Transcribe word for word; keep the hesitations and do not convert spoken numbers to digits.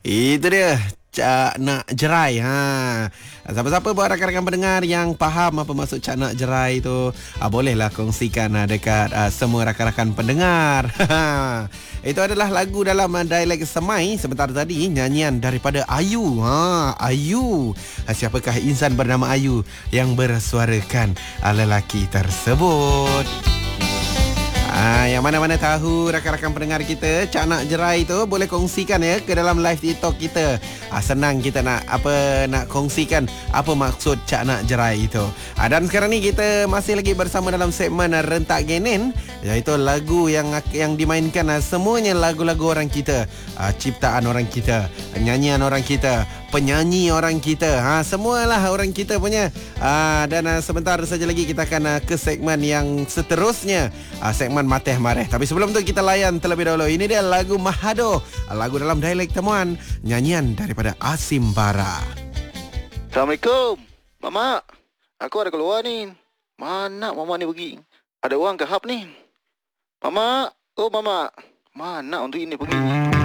Itu dia, Cak Nak Jerai. Ha. Siapa-siapa buat rakan-rakan pendengar yang faham apa maksud Cak Nak Jerai tu, ah, bolehlah kongsikan ah, dekat ah, semua rakan-rakan pendengar. Itu adalah lagu dalam ah, dialek Semai. Sebentar tadi nyanyian daripada Ayu. Ha, Ayu. Ah, Siapakah insan bernama Ayu yang bersuarakan ah, lelaki tersebut? Ah, yang mana-mana tahu rakan-rakan pendengar kita Cak Nak Jerai tu boleh kongsikan ya ke dalam live TikTok kita. Ah, senang kita nak apa nak kongsikan apa maksud Cak Nak Jerai itu. Ah, dan sekarang ni kita masih lagi bersama dalam segmen ah, Rentak Genin, iaitu lagu yang yang dimainkan ah, semuanya lagu-lagu orang kita, ah, ciptaan orang kita, nyanyian orang kita, penyanyi orang kita. Ha, semualah orang kita punya. Ah, dan ah, sebentar saja lagi kita akan ah, ke segmen yang seterusnya. Ah, segmen Mateh Mareh. Tapi sebelum tu kita layan terlebih dahulu. Ini dia lagu Mahado, lagu dalam dialek Temuan, nyanyian daripada Asim Bara. Assalamualaikum. Mama, aku ada keluar ni. Mana mama ni pergi? Ada orang ke hub ni? Mama, oh mama. Mana untuk ini pergi?